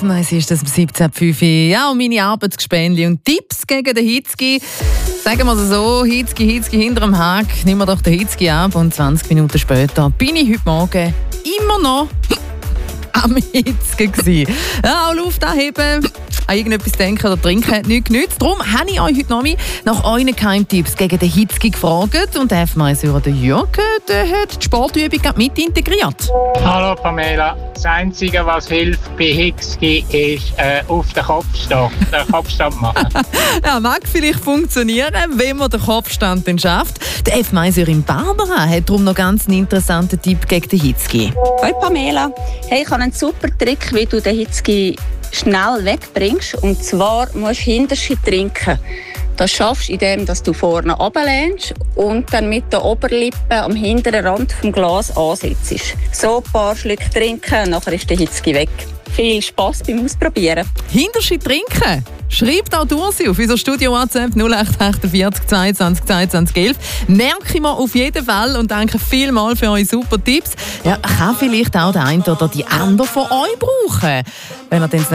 Es ist das 17.05 Ja, und meine Arbeitsgespendli und Tipps gegen den Hitzki. Sagen wir es so, Hitzki hinter dem Haag. Nimm mir doch den Hitzki ab und 20 Minuten später bin ich heute Morgen immer noch am Hitzki gewesen. Ja, auch Luft anheben, an irgendetwas denken oder trinken hat nichts genützt. Darum habe ich euch heute noch nach euren Geheimtipps gegen den Hitzki gefragt. Und der F-Meister, der Jürgen, der hat die Sportübung mit integriert. Hallo Pamela, das Einzige, was hilft bei Hitzki, ist auf den Kopfstand machen. Ja, mag vielleicht funktionieren, wenn man den Kopfstand dann schafft. Die F-Meisterin Barbara hat darum noch ganz einen interessanten Tipp gegen den Hitzki. Hoi Pamela, hey, ich habe einen super Trick, wie du den Hitzki schnell wegbringst. Und zwar musst du hinterst trinken. Das schaffst du, indem du vorne runterlehnst und dann mit der Oberlippe am hinteren Rand des Glas ansetzt. So ein paar Schlücke trinken, nachher ist der Hitzki weg. Viel Spass beim Ausprobieren. Hinterschi trinken? Schreibt auch durch auf unser Studio WhatsApp 0848 22 22 11. Merke ich mir auf jeden Fall und danke vielmals für eure super Tipps. Ja, kann vielleicht auch der eine oder die andere von euch brauchen. Wenn ihr dann